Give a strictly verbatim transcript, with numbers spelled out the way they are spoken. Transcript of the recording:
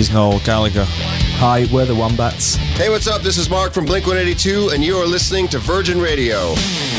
is Noel Gallagher. Hi, we're the Wombats. Hey, what's up? This is Mark from Blink one eighty-two, and you are listening to Virgin Radio.